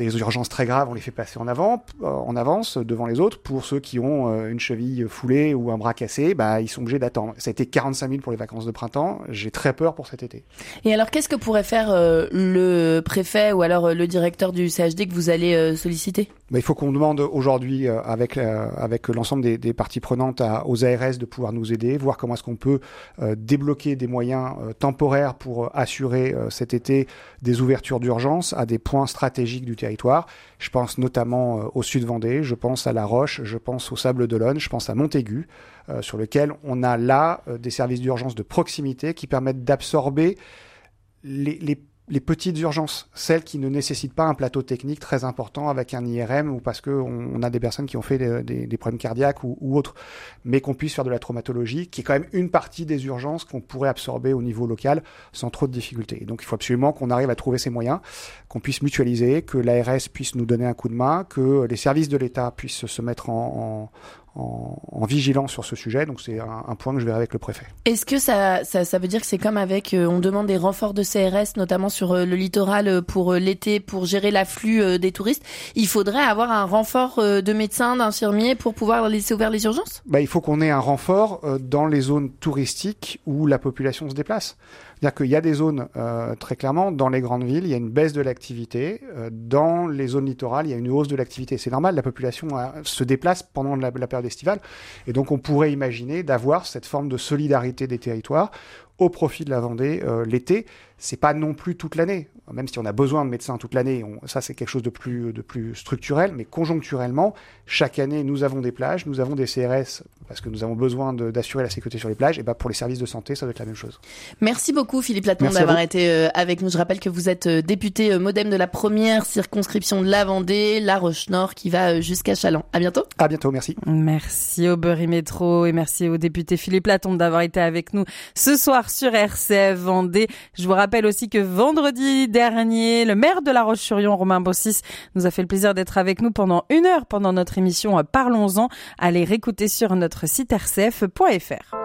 Les urgences très graves, on les fait passer en avance, devant les autres. Pour ceux qui ont une cheville foulée ou un bras cassé, ils sont obligés d'attendre. Ça a été 45 000 pour les vacances de printemps. J'ai très peur pour cet été. Et alors, qu'est-ce que pourrait faire le préfet ou alors le directeur du CHD que vous allez solliciter ? Il faut qu'on demande aujourd'hui, avec l'ensemble des parties prenantes aux ARS de pouvoir nous aider, voir comment est-ce qu'on peut débloquer des moyens temporaires pour assurer cet été des ouvertures d'urgence à des points stratégiques du territoire. Je pense notamment au sud Vendée, je pense à La Roche, je pense au Sable d'Olonne, je pense à Montaigu, sur lequel on a là des services d'urgence de proximité qui permettent d'absorber les petites urgences, celles qui ne nécessitent pas un plateau technique très important avec un IRM ou parce qu'on a des personnes qui ont fait des problèmes cardiaques ou autres, mais qu'on puisse faire de la traumatologie, qui est quand même une partie des urgences qu'on pourrait absorber au niveau local sans trop de difficultés. Et donc il faut absolument qu'on arrive à trouver ces moyens, qu'on puisse mutualiser, que l'ARS puisse nous donner un coup de main, que les services de l'État puissent se mettre en vigilance sur ce sujet. Donc c'est un point que je verrai avec le préfet. Est-ce que ça veut dire que c'est comme avec, on demande des renforts de CRS, notamment sur le littoral pour l'été, pour gérer l'afflux des touristes. Il faudrait avoir un renfort de médecins, d'infirmiers pour pouvoir laisser ouvert les urgences ? Il faut qu'on ait un renfort dans les zones touristiques où la population se déplace. C'est-à-dire qu'il y a des zones, très clairement, dans les grandes villes, il y a une baisse de l'activité. Dans les zones littorales, il y a une hausse de l'activité. C'est normal, la population se déplace pendant la période estivale. Et donc, on pourrait imaginer d'avoir cette forme de solidarité des territoires au profit de la Vendée l'été. C'est pas non plus toute l'année, même si on a besoin de médecins toute l'année. Ça, c'est quelque chose de plus structurel, mais conjoncturellement, chaque année, nous avons des plages, nous avons des CRS, parce que nous avons besoin d'assurer la sécurité sur les plages. Et pour les services de santé, ça doit être la même chose. Merci beaucoup, Philippe Latombe, d'avoir été avec nous. Je rappelle que vous êtes député MoDem de la première circonscription de la Vendée, La Roche-Nord, qui va jusqu'à Challans. À bientôt. À bientôt, merci. Merci au Berry Métro et merci au député Philippe Latombe d'avoir été avec nous ce soir sur RCF Vendée. Je vous rappelle aussi que vendredi dernier, le maire de La Roche-sur-Yon, Romain Bossis, nous a fait le plaisir d'être avec nous pendant 1 heure pendant notre émission Parlons-en. Allez réécouter sur notre site rcf.fr.